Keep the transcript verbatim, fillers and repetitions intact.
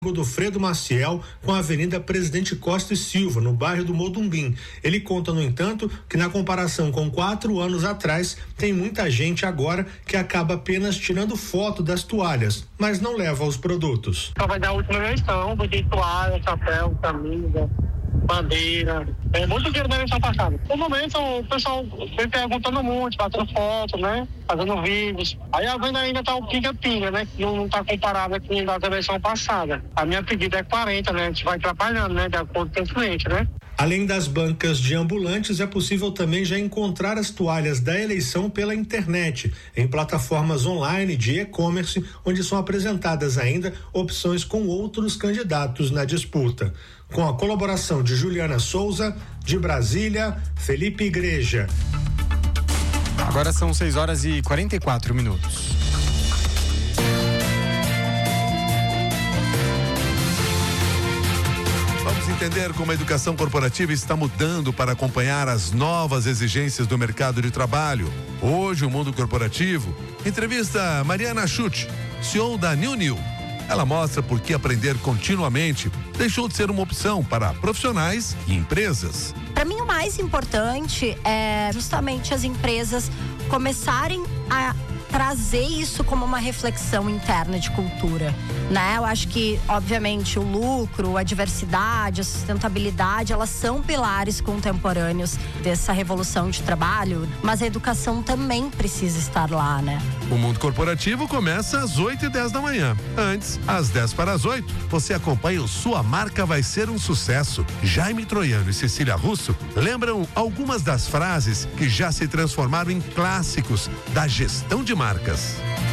do Fredo Maciel com a Avenida Presidente Costa e Silva, no bairro do Modumbim. Ele conta, no entanto, que na comparação com quatro anos atrás, tem muita gente agora que acaba apenas tirando foto das toalhas, mas não leva os produtos. Só vai dar a última eleição, vou ter toalha, chapéu, camisa, bandeira, é muito dinheiro na eleição passada. No momento, o pessoal vem perguntando muito, batendo foto, né? Fazendo vídeos. Aí a venda ainda tá o pinga-pinga, né? Que não, não tá comparado com a da eleição passada. A minha pedida é quarenta, né? A gente vai trabalhando, né? De acordo com o cliente, né? Além das bancas de ambulantes, é possível também já encontrar as toalhas da eleição pela internet, em plataformas online de e-commerce, onde são apresentadas ainda opções com outros candidatos na disputa. Com a colaboração de Juliana Souza, de Brasília, Felipe Igreja. Agora são seis horas e quarenta e quatro minutos. Vamos entender como a educação corporativa está mudando para acompanhar as novas exigências do mercado de trabalho. Hoje, o mundo corporativo entrevista Mariana Schutt, C E O da New New. Ela mostra por que aprender continuamente deixou de ser uma opção para profissionais e empresas. Para mim, o mais importante é justamente as empresas começarem a trazer isso como uma reflexão interna de cultura, né? Eu acho que, obviamente, o lucro, a diversidade, a sustentabilidade, elas são pilares contemporâneos dessa revolução de trabalho, mas a educação também precisa estar lá, né? O mundo corporativo começa às oito e dez da manhã. Antes, às dez para as oito, você acompanha o Sua Marca Vai Ser um Sucesso. Jaime Troiano e Cecília Russo lembram algumas das frases que já se transformaram em clássicos da gestão de marcas.